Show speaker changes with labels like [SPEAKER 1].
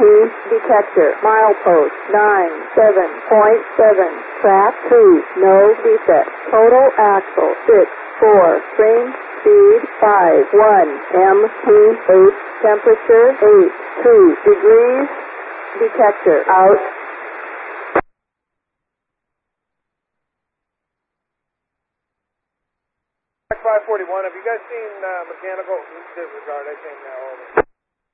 [SPEAKER 1] detector, milepost 97.7, track 2, no defect, total axle 6, 4, range speed 5, 1, mph, temperature 8, 2 degrees, detector out.
[SPEAKER 2] 541, have you guys seen mechanical? Disregard, I think now. Over.